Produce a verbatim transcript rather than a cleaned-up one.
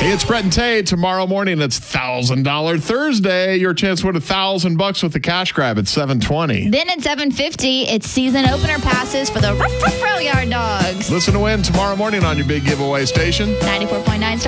Hey, it's Brett and Tay. Tomorrow morning, it's one thousand dollars Thursday. Your chance to win one thousand bucks with the cash grab at seven twenty. Then at seven fifty, it's season opener passes for the Ruff Ruff Rail Yard Dogs. Listen to win tomorrow morning on your big giveaway station. ninety-four point nine